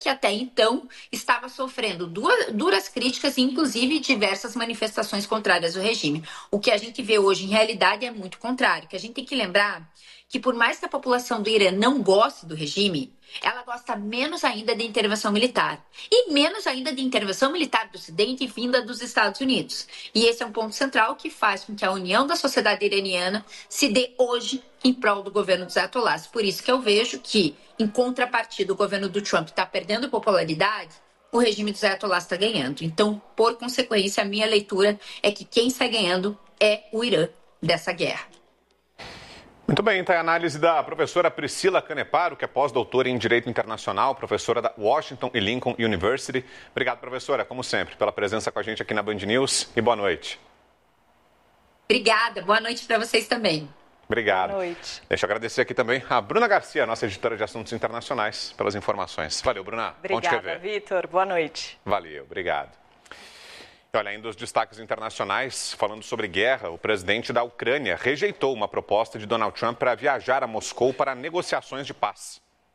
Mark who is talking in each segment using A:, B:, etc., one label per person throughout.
A: que até então estava sofrendo duras críticas e, inclusive, diversas manifestações contrárias ao regime. O que a gente vê hoje, em realidade, é muito contrário. Que a gente tem que lembrar que, por mais que a população do Irã não goste do regime, ela gosta menos ainda de intervenção militar. E menos ainda de intervenção militar do Ocidente e vinda dos Estados Unidos. E esse é um ponto central que faz com que a união da sociedade iraniana se dê hoje em prol do governo dos ayatollahs. Por isso que eu vejo que, em contrapartida, o governo do Trump está perdendo popularidade, o regime dos ayatollahs está ganhando. Então, por consequência, a minha leitura é que quem está ganhando é o Irã dessa guerra.
B: Muito bem, então a análise da professora Priscila Caneparo, que é pós-doutora em Direito Internacional, professora da Washington e Lincoln University. Obrigado, professora, como sempre, pela presença com a gente aqui na Band News e boa noite.
A: Obrigada, boa noite para vocês também.
B: Obrigado.
C: Boa noite.
B: Deixa eu agradecer aqui também a Bruna Garcia, nossa editora de assuntos internacionais, pelas informações. Valeu, Bruna.
C: Obrigada, Vitor. Boa noite.
B: Valeu, obrigado. Olha, ainda os destaques internacionais, falando sobre guerra, o presidente da Ucrânia rejeitou uma proposta de Donald Trump para viajar a Moscou para negociações de paz.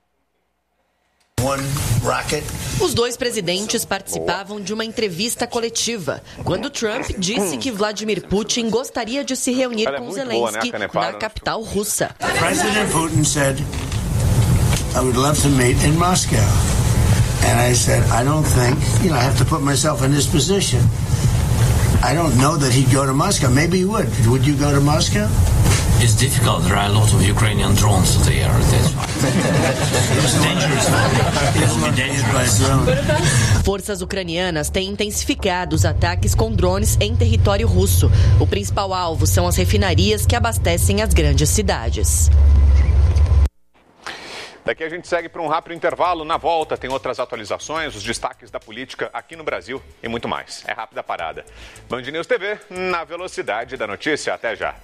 D: Os dois presidentes participavam de uma entrevista coletiva, quando Trump disse que Vladimir Putin gostaria de se reunir com Zelensky na capital russa.
E: President Putin said, I would love to meet in Moscow. And I said, I don't think, I have to put myself in this position. I don't know that he'd go to Moscow. Maybe he would. Would you go to Moscow?
F: It's difficult. There are a lot of Ukrainian drones there. That's why. It's dangerous. It will be dangerous.
D: Forças ucranianas têm intensificado os ataques com drones em território russo. O principal alvo são as refinarias que abastecem as grandes cidades.
B: Daqui a gente segue para um rápido intervalo. Na volta tem outras atualizações, os destaques da política aqui no Brasil e muito mais. É rápida parada. Band News TV, na velocidade da notícia. Até já.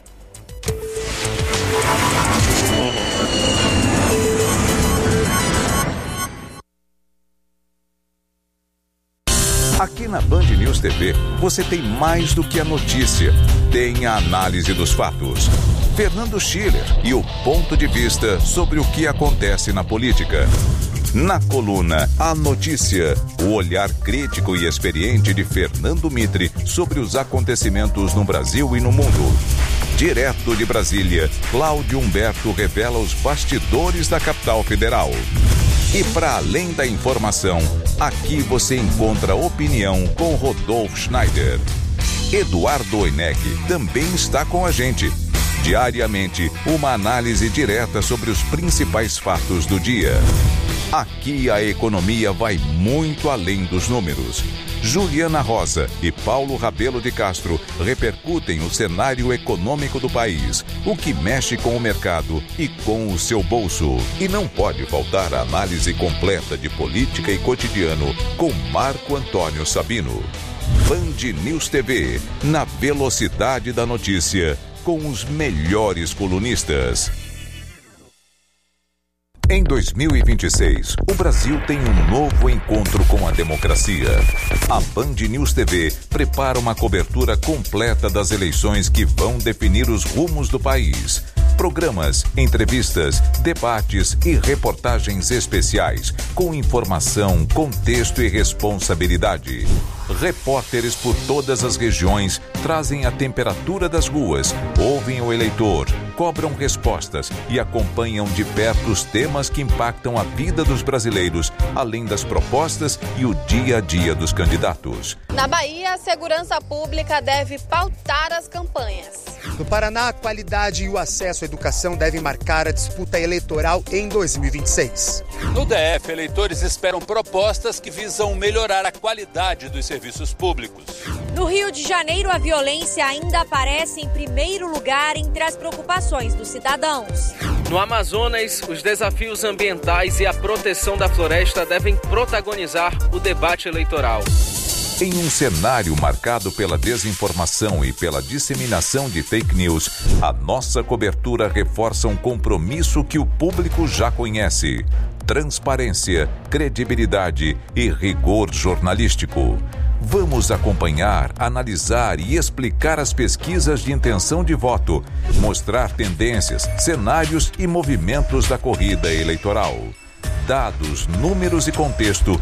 G: Aqui na Band News TV, você tem mais do que a notícia. Tem a análise dos fatos. Fernando Schiller e o ponto de vista sobre o que acontece na política. Na coluna A Notícia, o olhar crítico e experiente de Fernando Mitre sobre os acontecimentos no Brasil e no mundo. Direto de Brasília, Cláudio Humberto revela os bastidores da capital federal. E para além da informação, aqui você encontra opinião com Rodolfo Schneider. Eduardo Oineg também está com a gente. Diariamente, uma análise direta sobre os principais fatos do dia. Aqui a economia vai muito além dos números. Juliana Rosa e Paulo Rabelo de Castro repercutem o cenário econômico do país, o que mexe com o mercado e com o seu bolso. E não pode faltar a análise completa de política e cotidiano com Marco Antônio Sabino. Band News TV, na velocidade da notícia, com os melhores colunistas. Em 2026, o Brasil tem um novo encontro com a democracia. A Band News TV prepara uma cobertura completa das eleições que vão definir os rumos do país. Programas, entrevistas, debates e reportagens especiais, com informação, contexto e responsabilidade. Repórteres por todas as regiões trazem a temperatura das ruas, ouvem o eleitor, cobram respostas e acompanham de perto os temas que impactam a vida dos brasileiros, além das propostas e o dia a dia dos candidatos.
H: Na Bahia, a segurança pública deve pautar as campanhas.
I: No Paraná, a qualidade e o acesso à educação devem marcar a disputa eleitoral em 2026.
J: No DF, eleitores esperam propostas que visam melhorar a qualidade dos serviços públicos.
K: No Rio de Janeiro, a violência ainda aparece em primeiro lugar entre as preocupações dos cidadãos.
L: No Amazonas, os desafios ambientais e a proteção da floresta devem protagonizar o debate eleitoral.
G: Em um cenário marcado pela desinformação e pela disseminação de fake news, a nossa cobertura reforça um compromisso que o público já conhece: transparência, credibilidade e rigor jornalístico. Vamos acompanhar, analisar e explicar as pesquisas de intenção de voto, mostrar tendências, cenários e movimentos da corrida eleitoral. dados, números e contexto